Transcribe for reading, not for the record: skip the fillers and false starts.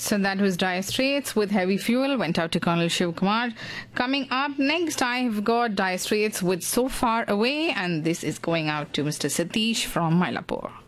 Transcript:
So that was Dire Straits with Heavy Fuel, went out to Colonel Shiv Kumar. Coming up next, I have got Dire Straits with So Far Away, and this is going out to Mr. Satish from Mylapore.